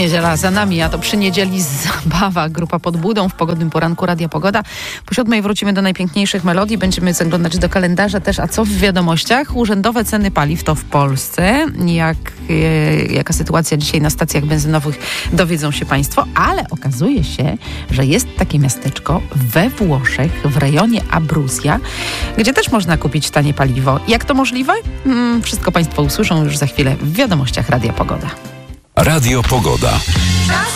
Niedziela za nami, a to przy niedzieli zabawa. Grupa Pod Budą w pogodnym poranku Radia Pogoda. Po 7:00 wrócimy do najpiękniejszych melodii. Będziemy zaglądać do kalendarza też. A co w wiadomościach? Urzędowe ceny paliw to w Polsce. Jaka sytuacja dzisiaj na stacjach benzynowych, dowiedzą się Państwo. Ale okazuje się, że jest takie miasteczko we Włoszech, w rejonie Abruzja, gdzie też można kupić tanie paliwo. Jak to możliwe? Wszystko Państwo usłyszą już za chwilę w wiadomościach Radia Pogoda. Radio Pogoda.